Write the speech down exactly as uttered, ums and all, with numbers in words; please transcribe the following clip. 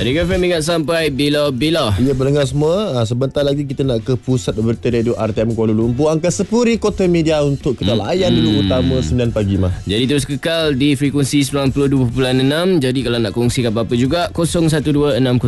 Adik F M ingat sampai bila-bila. Ya, pendengar semua, sebentar lagi kita nak ke pusat berita radio R T M Kuala Lumpur, Angkasa Puri Kota Media, untuk kita layan hmm. dulu utama sembilan pagi mah. Jadi terus kekal di frekuensi sembilan puluh dua perpuluhan enam. Jadi kalau nak kongsikan apa-apa juga, kosong satu dua enam